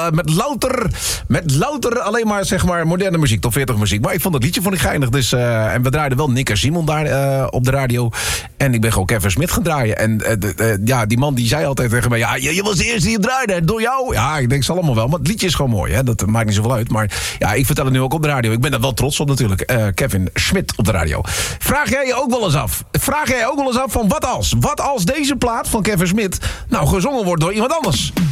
Met louter alleen maar, zeg maar, moderne muziek, top 40 muziek. Maar ik vond het liedje geinig. Dus, en we draaiden wel Nick en Simon daar op de radio. En ik ben gewoon Kevin Smith gaan draaien. En die man die zei altijd tegen mij... Ja, je was de eerste die het draaide, door jou. Ja, ik denk, zal allemaal wel. Maar het liedje is gewoon mooi, hè. Dat maakt niet zoveel uit. Maar ja, ik vertel het nu ook op de radio. Ik ben daar wel trots op natuurlijk. Kevin Smith op de radio. Vraag jij je ook wel eens af van wat als deze plaat van Kevin Smith nou gezongen wordt door iemand anders?